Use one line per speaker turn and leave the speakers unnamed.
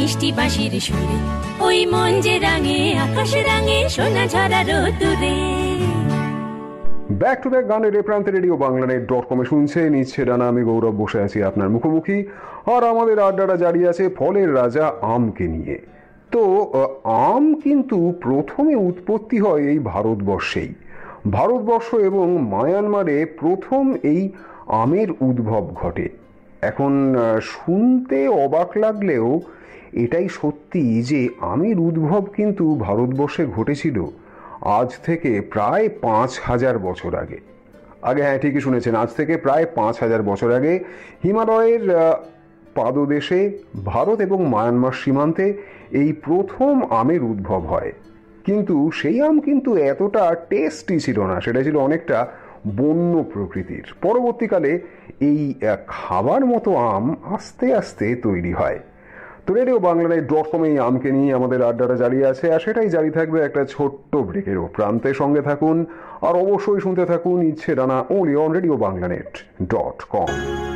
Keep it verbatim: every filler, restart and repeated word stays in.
মিষ্টি বাঁশির সুরে, ওই মন যে রাঙে আকাশ রাঙে সোনা ঝরা রোদুরে।
ব্যাক টু ব্যাক গানের এ প্রান্তে রেডিও বাংলানেট ডট কমে শুনছে নিচ্ছে ডানা। আমি গৌরব বসে আছি আপনার মুখোমুখি, আর আমাদের আড্ডাটা জারি আছে ফলের রাজা আমকে নিয়ে। তো আম কিন্তু প্রথমে উৎপত্তি হয় এই ভারতবর্ষেই। ভারতবর্ষ এবং মায়ানমারে প্রথম এই আমের উদ্ভব ঘটে। এখন শুনতে অবাক লাগলেও এটাই সত্যি যে আমের উদ্ভব কিন্তু ভারতবর্ষে ঘটেছিল আজ থেকে প্রায় পাঁচ হাজার বছর আগে। আগে হ্যাঁ, ঠিকই শুনেছেন, আজ থেকে প্রায় পাঁচ হাজার বছর আগে হিমালয়ের পাদদেশে ভারত এবং মায়ানমার সীমান্তে এই প্রথম আমের উদ্ভব হয়। কিন্তু সেই আম কিন্তু এতটা টেস্টি ছিল না, সেটা ছিল অনেকটা বন্য প্রকৃতির। পরবর্তীকালে এই খাবার মতো আম আস্তে আস্তে তৈরি হয়। তো রেডিও বাংলানেট ডট কমে এই আমকে নিয়ে আমাদের আড্ডাটা জারি আছে, আর সেটাই জারি থাকবে একটা ছোট্ট ব্রেকেরও। প্রান্তের সঙ্গে থাকুন আর অবশ্যই শুনতে থাকুন ইচ্ছে ডানা, only on radio বাংলানেট dot com.